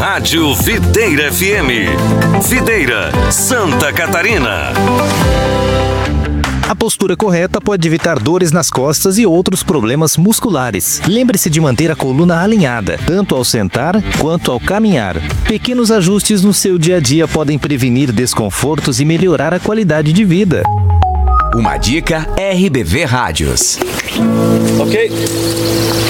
Rádio Videira FM. Videira, Santa Catarina. A postura correta pode evitar dores nas costas e outros problemas musculares. Lembre-se de manter a coluna alinhada, tanto ao sentar quanto ao caminhar. Pequenos ajustes no seu dia a dia podem prevenir desconfortos e melhorar a qualidade de vida. Uma dica RBV Rádios. Ok.